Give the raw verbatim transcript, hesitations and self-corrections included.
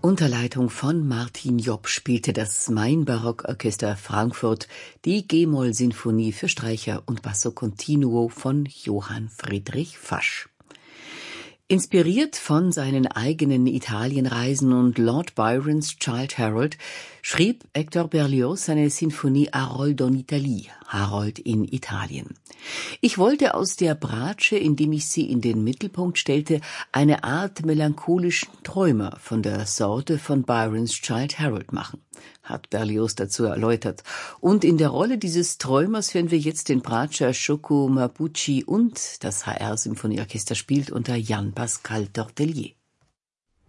Unter Leitung von Martin Jopp spielte das Main-Barockorchester Frankfurt die G-Moll-Sinfonie für Streicher und Basso Continuo von Johann Friedrich Fasch. Inspiriert von seinen eigenen Italienreisen und Lord Byrons Childe Harold schrieb Hector Berlioz seine Sinfonie Harold en Italie, Harold in Italien. Ich wollte aus der Bratsche, indem ich sie in den Mittelpunkt stellte, eine Art melancholischen Träumer von der Sorte von Byrons Childe Harold machen, hat Berlioz dazu erläutert. Und in der Rolle dieses Träumers hören wir jetzt den Bratscher Shoko Mabuchi und das H R-Symphonieorchester spielt unter Jan Pascal Tortelier.